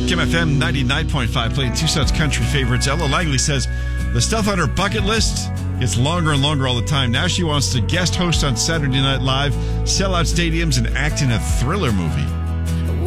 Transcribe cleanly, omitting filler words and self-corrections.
Kim FM 99.5 playing Tucson's country favorites. Ella Langley says the stuff on her bucket list gets longer and longer all the time. Now she wants to guest host on Saturday Night Live, sell out stadiums, and act in a Thriller movie.